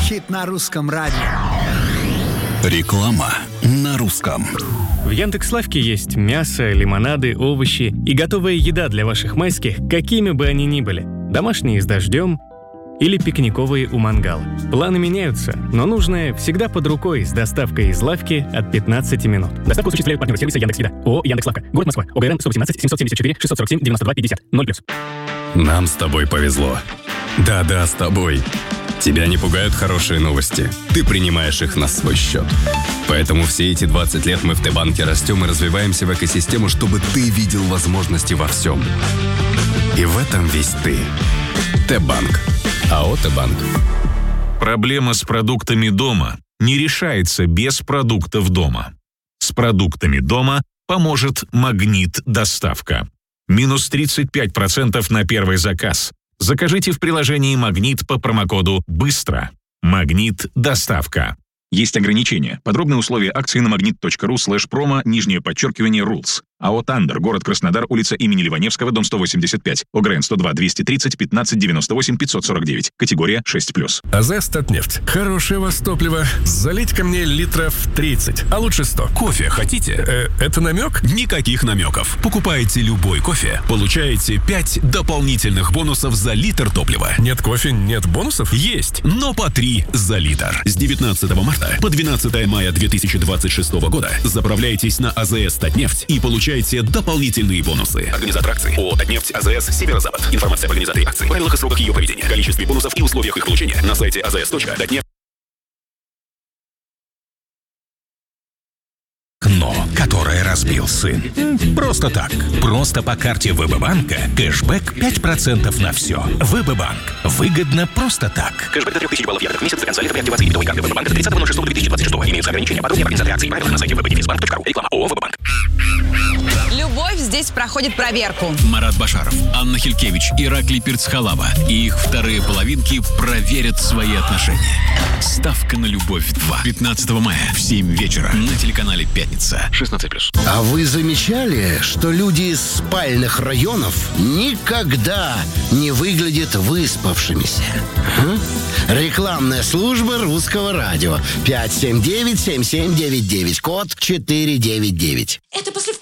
звучит на русском радио. Реклама на русском. В Яндекс.Лавке есть мясо, лимонады, овощи и готовая еда для ваших майских, какими бы они ни были. Домашние с дождем или пикниковые у мангала. Планы меняются, но нужное всегда под рукой с доставкой из лавки от 15 минут. Доставку осуществляют партнеры сервиса Яндекс.Еда. ООО «Яндекс.Лавка». Город Москва. ОГРН 118 774 647 92 50. 0+. Нам с тобой повезло. Да-да, с тобой. Тебя не пугают хорошие новости. Ты принимаешь их на свой счет. Поэтому все эти 20 лет мы в Т-банке растем и развиваемся в экосистему, чтобы ты видел возможности во всем. И в этом весь ты. Т-банк. АО «Т-банк». Проблема с продуктами дома не решается без продуктов дома. С продуктами дома поможет «Магнит Доставка». Минус 35% на первый заказ. Закажите в приложении «Магнит» по промокоду «Быстро». «Магнит Доставка». Есть ограничения. Подробные условия акции на magnet.ru/promo, _rules. АО «Тандер», город Краснодар, улица имени Ливаневского, дом 185, ОГРН 102 230 15 98 549, категория 6+. АЗС «Татнефть». Хорошее у вас топливо. Залить ко мне литров 30, а лучше 100. Кофе хотите? Это намек? Никаких намеков. Покупаете любой кофе, получаете 5 дополнительных бонусов за литр топлива. Нет кофе, нет бонусов? Есть, но по 3 за литр. С 19 марта по 12 мая 2026 года заправляйтесь на АЗС «Татнефть» и получаете дополнительные бонусы. Организатор акции ООО «Татнефть», АЗС «Северо-Запад». Информация об организаторе акции, правилах и сроках ее проведения, количестве бонусов и условиях их получения на сайте azs.tatneft. Окно, которое разбил сын. Просто так. Просто по карте ВБ-банка кэшбэк 5% на все. ВБ-банк. Выгодно просто так. Кэшбэк до 3000 баллов в месяц до конца лета при активации лимитовой карты ВБ-банка до 30.06.2026. Имеются ограничения. Подробнее организации акции. Правила на сайте www.bank.ru. Реклама ООО «ВБ-банк». Любовь здесь проходит проверку. Марат Башаров, Анна Хилькевич, Ираклий Пирцхалава и их вторые половинки проверят свои отношения. Ставка на любовь 2. 15 мая в 7 вечера на телеканале «Пятница». 16+. А вы замечали, что люди из спальных районов никогда не выглядят выспавшимися? Рекламная служба русского радио. 579-7799, код 499. Это после